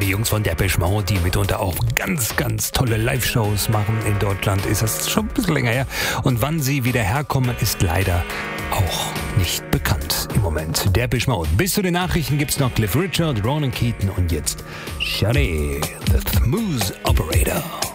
die Jungs von Depeche Mode, die mitunter auch ganz, ganz tolle Live-Shows machen in Deutschland, ist das schon ein bisschen länger her. Und wann sie wieder herkommen, ist leider auch nicht bekannt im Moment. Depeche Mode. Bis zu den Nachrichten gibt's noch Cliff Richard, Ronan Keaton und jetzt Shadi, the Smooth Operator.